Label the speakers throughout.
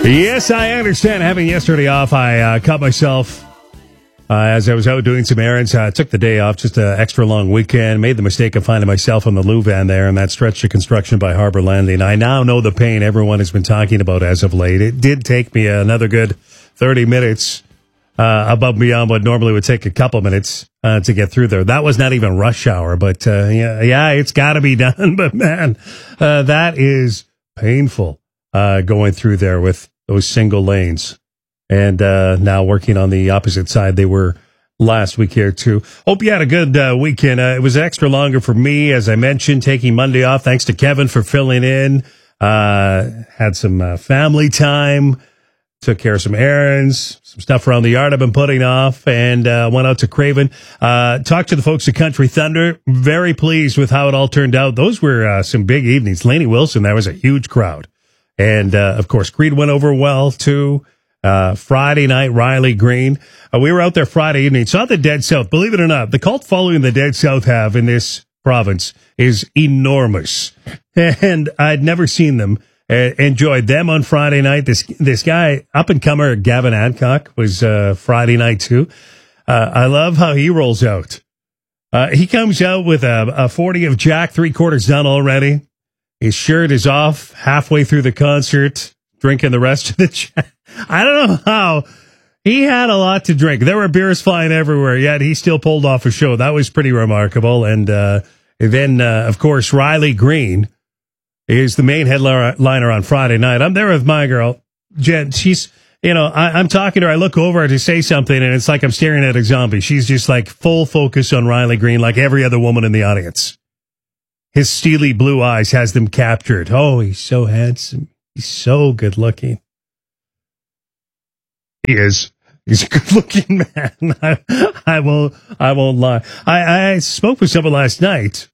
Speaker 1: Yes, I understand. Having yesterday off, I caught myself as I was out doing some errands. Took the day off, just an extra long weekend. Made the mistake of finding myself on the Louvain there and that stretch of construction by Harbour Landing. I now know the pain everyone has been talking about as of late. It did take me another good 30 minutes above and beyond what normally would take a couple minutes to get through there. That was not even rush hour, but yeah, it's got to be done. But man, that is painful going through there with those single lanes. And now working on the opposite side. They were last week here, too. Hope you had a good weekend. It was extra longer for me, as I mentioned, taking Monday off. Thanks to Kevin for filling in. Had some family time. Took care of some errands, some stuff around the yard I've been putting off, and went out to Craven. Talked to the folks at Country Thunder. Very pleased with how it all turned out. Those were some big evenings. Laney Wilson, that was a huge crowd. And, of course, Creed went over well, too. Friday night, Riley Green. We were out there Friday evening. Saw the Dead South. Believe it or not, the cult following the Dead South have in this province is enormous. And I'd never seen them. Enjoyed them on Friday night. This guy, up-and-comer Gavin Adcock, was Friday night, too. I love how he rolls out. He comes out with a 40 of Jack, 3/4 done already. His shirt is off halfway through the concert, drinking the rest of the Jack. I don't know how. He had a lot to drink. There were beers flying everywhere, yet he still pulled off a show. That was pretty remarkable. And then, of course, Riley Green is the main headliner on Friday night. I'm there with my girl, Jen. She's, I'm talking to her. I look over to say something, and it's like I'm staring at a zombie. She's just like full focus on Riley Green, like every other woman in the audience. His steely blue eyes has them captured. Oh, he's so handsome. He's so good looking. He is. He's a good looking man. I won't lie. I spoke with someone last night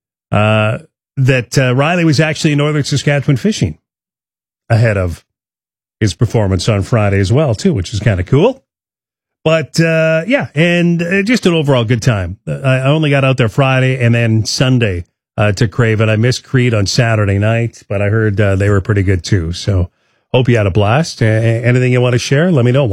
Speaker 1: that Riley was actually in northern Saskatchewan fishing ahead of his performance on Friday as well, too, which is kind of cool. But, yeah, and just an overall good time. I only got out there Friday and then Sunday to Craven. I missed Creed on Saturday night, but I heard they were pretty good, too. So hope you had a blast. Anything you want to share, let me know.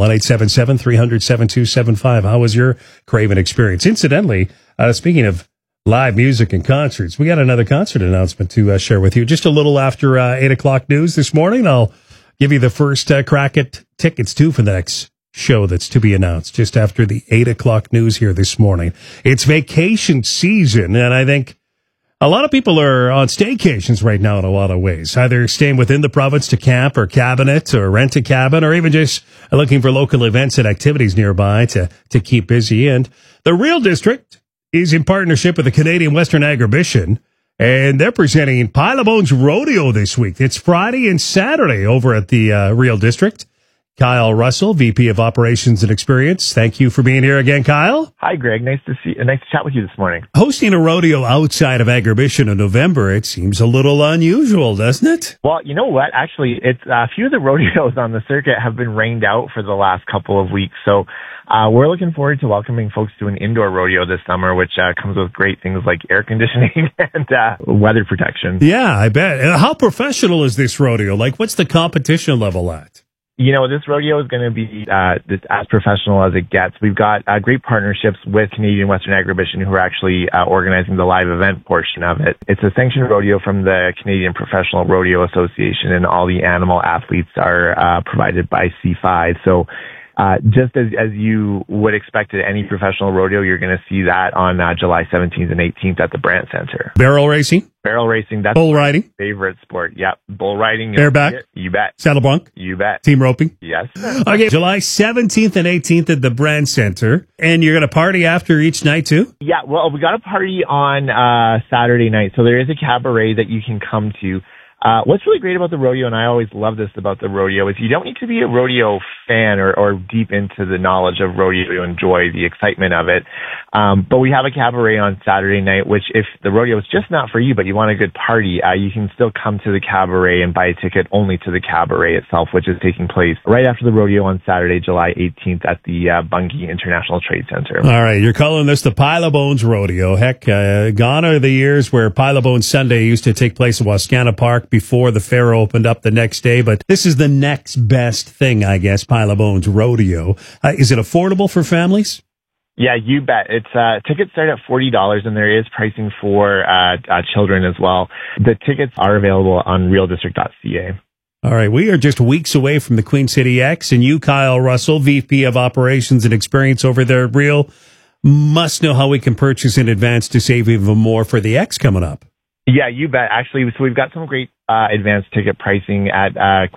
Speaker 1: 1-877-300-7275. How was your Craven experience? Incidentally, speaking of live music and concerts, we got another concert announcement to share with you. Just a little after 8 o'clock news this morning, I'll give you the first crack at tickets, too, for the next show that's to be announced just after the 8 o'clock news here this morning. It's vacation season, and I think a lot of people are on staycations right now in a lot of ways, either staying within the province to camp or cabinet or rent a cabin, or even just looking for local events and activities nearby to keep busy. And the Real District is in partnership with the Canadian Western Agribition, and they're presenting Pile of Bones Rodeo this week. It's Friday and Saturday over at the Real District. Kyle Russell, VP of Operations and Experience. Thank you for being here again, Kyle.
Speaker 2: Hi, Greg. Nice to chat with you this morning.
Speaker 1: Hosting a rodeo outside of Agribition in November, it seems a little unusual, doesn't it?
Speaker 2: Well, you know what? Actually, it's a few of the rodeos on the circuit have been rained out for the last couple of weeks. So we're looking forward to welcoming folks to an indoor rodeo this summer, which comes with great things like air conditioning and weather protection.
Speaker 1: Yeah, I bet. How professional is this rodeo? Like, what's the competition level at?
Speaker 2: This rodeo is going to be as professional as it gets. We've got great partnerships with Canadian Western Agribition, who are actually organizing the live event portion of it. It's a sanctioned rodeo from the Canadian Professional Rodeo Association, and all the animal athletes are provided by C5. So just as you would expect at any professional rodeo, you're going to see that on July 17th and 18th at the Brandt Center.
Speaker 1: Barrel racing?
Speaker 2: Barrel racing. That's
Speaker 1: bull riding?
Speaker 2: My favorite sport. Yep. Bull riding.
Speaker 1: Bareback?
Speaker 2: You bet.
Speaker 1: Saddle bronc?
Speaker 2: You bet.
Speaker 1: Team roping?
Speaker 2: Yes.
Speaker 1: Okay, July 17th and 18th at the Brandt Center. And you're going to party after each night, too?
Speaker 2: Yeah, well, we got a party on Saturday night. So there is a cabaret that you can come to. What's really great about the rodeo, and I always love this about the rodeo, is you don't need to be a rodeo fan or deep into the knowledge of rodeo to enjoy the excitement of it. But we have a cabaret on Saturday night, which if the rodeo is just not for you, but you want a good party, you can still come to the cabaret and buy a ticket only to the cabaret itself, which is taking place right after the rodeo on Saturday, July 18th at the Bungie International Trade Center.
Speaker 1: All right, you're calling this the Pile of Bones Rodeo. Heck, gone are the years where Pile of Bones Sunday used to take place at Wascana Park before the fair opened up the next day, but this is the next best thing, I guess, Pile of Bones Rodeo. Is it affordable for families?
Speaker 2: Yeah, you bet. It's tickets start at $40, and there is pricing for children as well. The tickets are available on realdistrict.ca.
Speaker 1: All right, we are just weeks away from the Queen City X, and you, Kyle Russell, VP of Operations and Experience over there at Real, must know how we can purchase in advance to save even more for the X coming up.
Speaker 2: Yeah, you bet. Actually, so we've got some great advanced ticket pricing at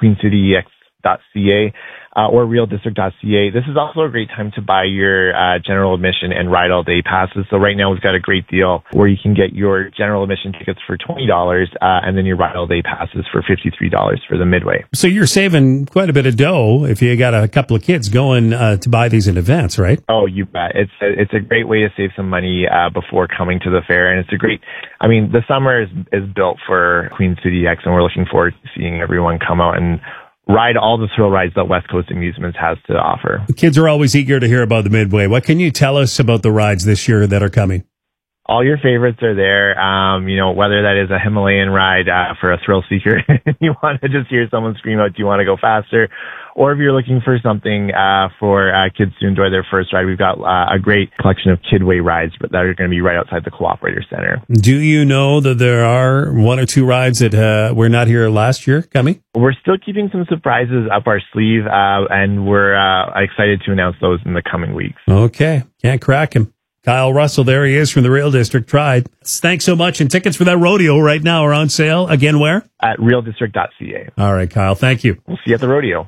Speaker 2: queencityx.ca or realdistrict.ca. This is also a great time to buy your general admission and ride all day passes. So right now we've got a great deal where you can get your general admission tickets for $20 and then your ride all day passes for $53 for the midway.
Speaker 1: So you're saving quite a bit of dough if you got a couple of kids going to buy these in advance, right?
Speaker 2: Oh, you bet. It's a great way to save some money before coming to the fair. And it's a great, I mean, the summer is built for Queen City X, and we're looking forward to seeing everyone come out and ride all the thrill rides that West Coast Amusements has to offer.
Speaker 1: The kids are always eager to hear about the Midway. What can you tell us about the rides this year that are coming?
Speaker 2: All your favorites are there. Whether that is a Himalayan ride for a thrill seeker, you want to just hear someone scream out, do you want to go faster? Or if you're looking for something for kids to enjoy their first ride, we've got a great collection of Kidway rides that are going to be right outside the Cooperator Center.
Speaker 1: Do you know that there are one or two rides that were not here last year coming?
Speaker 2: We're still keeping some surprises up our sleeve, and we're excited to announce those in the coming weeks.
Speaker 1: Okay. Can't crack him. Kyle Russell, there he is from the Real District. Tried. Thanks so much. And tickets for that rodeo right now are on sale. Again, where?
Speaker 2: At realdistrict.ca.
Speaker 1: All right, Kyle. Thank you.
Speaker 2: We'll see you at the rodeo.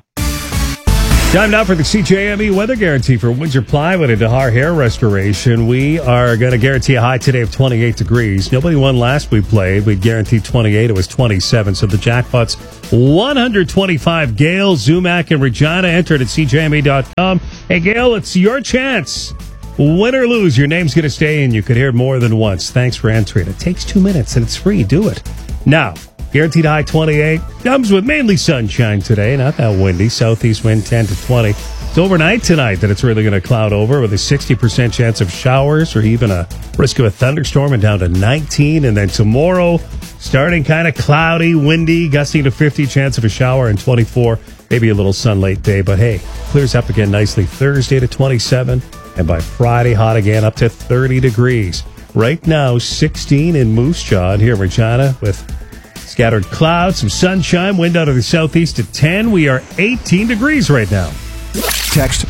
Speaker 1: Time now for the CJME weather guarantee for Windsor Plywood and Dahar Hair Restoration. We are going to guarantee a high today of 28 degrees. Nobody won last we played. We guaranteed 28. It was 27. So the jackpot's 125. Gail, Zumac, and Regina entered at CJME.com. Hey, Gail, it's your chance. Win or lose, your name's going to stay in. You could hear it more than once. Thanks for entering. It takes 2 minutes and it's free. Do it. Now, guaranteed high 28. Comes with mainly sunshine today. Not that windy. Southeast wind 10 to 20. It's overnight tonight that it's really going to cloud over with a 60% chance of showers or even a risk of a thunderstorm and down to 19. And then tomorrow, starting kind of cloudy, windy, gusting to 50, chance of a shower, and 24. Maybe a little sun late day. But hey, clears up again nicely. Thursday to 27. And by Friday, hot again up to 30 degrees. Right now, 16 in Moose Jaw. And here in Regina with scattered clouds, some sunshine, wind out of the southeast at 10. We are 18 degrees right now.
Speaker 3: Text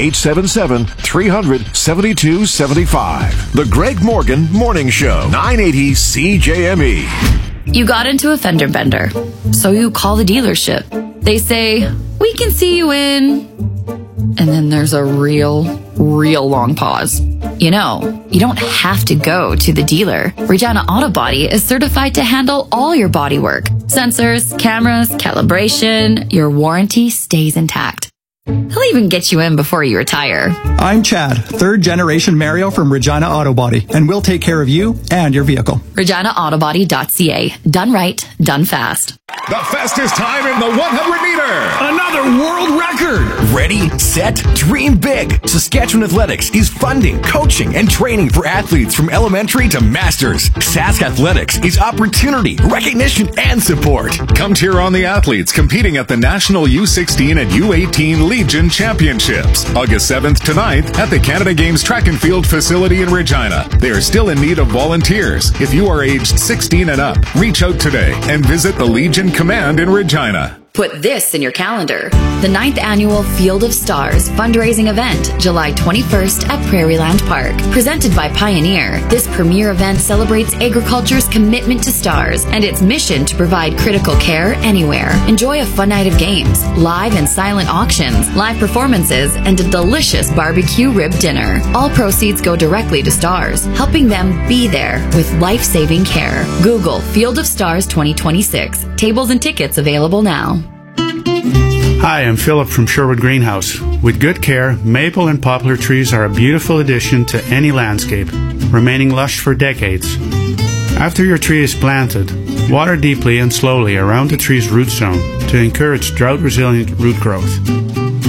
Speaker 3: 1-877-300-7275. The Greg Morgan Morning Show, 980 CJME.
Speaker 4: You got into a fender bender, so you call the dealership. They say, we can see you in... And then there's a real long pause. You know, you don't have to go to the dealer. Regina Auto Body is certified to handle all your body work. Sensors, cameras, calibration, your warranty stays intact. He'll even get you in before you retire.
Speaker 5: I'm Chad, third generation Mario from Regina Auto Body, and we'll take care of you and your vehicle.
Speaker 4: ReginaAutobody.ca. Done right, done fast.
Speaker 6: The fastest time in the 100-meter.
Speaker 7: Another world record.
Speaker 8: Ready, set, dream big. Saskatchewan Athletics is funding, coaching, and training for athletes from elementary to masters. Sask Athletics is opportunity, recognition, and support.
Speaker 6: Come cheer on the athletes competing at the National U16 and U18 Legion Championships, August 7th to 9th at the Canada Games Track and Field facility in Regina. They are still in need of volunteers. If you are aged 16 and up, reach out today and visit the Legion Command in Regina.
Speaker 4: Put this in your calendar. The 9th Annual Field of Stars fundraising event, July 21st at Prairieland Park. Presented by Pioneer, this premier event celebrates agriculture's commitment to stars and its mission to provide critical care anywhere. Enjoy a fun night of games, live and silent auctions, live performances, and a delicious barbecue rib dinner. All proceeds go directly to stars, helping them be there with life-saving care. Google Field of Stars 2026. Tables and tickets available now.
Speaker 9: Hi, I'm Philip from Sherwood Greenhouse. With good care, maple and poplar trees are a beautiful addition to any landscape, remaining lush for decades. After your tree is planted, water deeply and slowly around the tree's root zone to encourage drought-resilient root growth.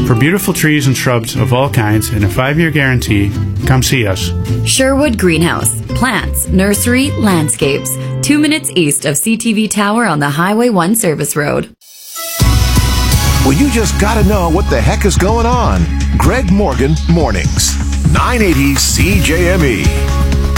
Speaker 9: For beautiful trees and shrubs of all kinds and a 5-year guarantee, come see us.
Speaker 4: Sherwood Greenhouse. Plants, nursery, landscapes. 2 minutes east of CTV Tower on the Highway 1 Service Road.
Speaker 3: Well, you just got to know what the heck is going on. Greg Morgan Mornings, 980 CJME.